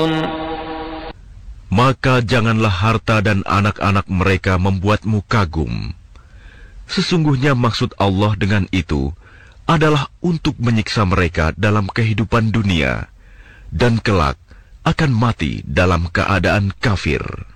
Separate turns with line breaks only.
Maka janganlah harta dan anak-anak mereka membuatmu kagum. Sesungguhnya maksud Allah dengan itu adalah untuk menyiksa mereka dalam kehidupan dunia, dan kelak akan mati dalam keadaan kafir.